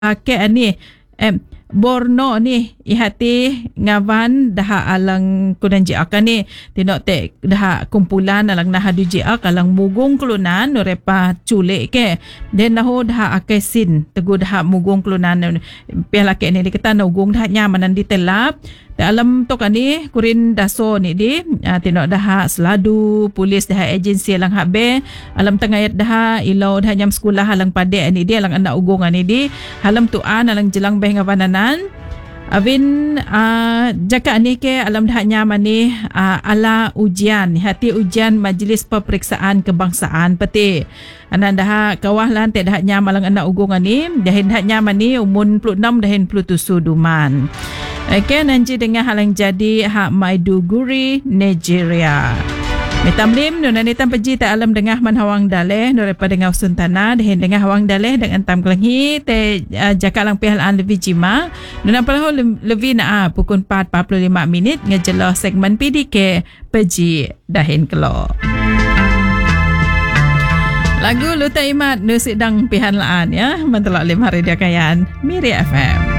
ke ni Borno ni ihati ngawan dah alang kunan ji akan ni tinok te dah kumpulan alang nah du ji alang mugung kelunan repa culik ke den dah akesin tegu dah mugung kelunan pihak ke ni dikata ugung dah nyamanan ditelap dalam to kan ni kurin daso ni di tinok dah seladu polis dah agensi alang habe alam tengayat dah ilau dah nyam sekolah alang pade ni di alang anak ugung ni di halam tuan alang jelang beh ngawananan Avin jaka ni ke alam dah nyaman ni ala ujian hati ujian Majlis Peperiksaan Kebangsaan peti anan dah kawah lan te dah nyaman alang anak ugung ni dahin dah nyaman ni umun 26 dahin 27 duman. Okay, nanti dengan halang jadi hak Maiduguri, Nigeria. Mitamlim nuna nitam peji ta alam dengah man hawang daleh daripada ngau suntana dehin dengah hawang daleh dengan tam kelenghi te jaka lang pihalaan levi jima nuna palahu levi na pukul 4:45 minit ngejelah segmen PDK peji dahin kelo. Lagu Luta Imat nu sidang pihan laan ya mentelak 5 hari dia kayan Miri FM.